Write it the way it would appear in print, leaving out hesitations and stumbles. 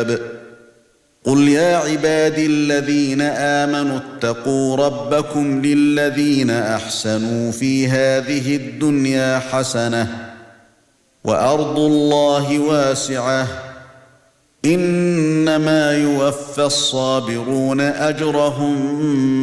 الْكِتَابِ قُلْ يَا عِبَادِي الَّذِينَ آمَنُوا اتَّقُوا رَبَّكُمْ لِلَّذِينَ أَحْسَنُوا فِي هَذِهِ الدُّنْيَا حَسَنَةٌ وَأَرْضُ اللَّهِ وَاسِعَةٌ إِنَّمَا يُوَفَّى الصَّابِرُونَ أَجْرَهُم